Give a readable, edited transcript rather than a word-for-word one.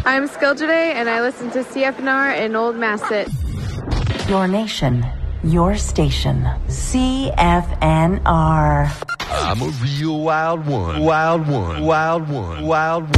I'm Skilljade, and I listen to CFNR in Old Masset. Your nation, your station. CFNR. I'm a real wild one. Wild one. Wild one. Wild one.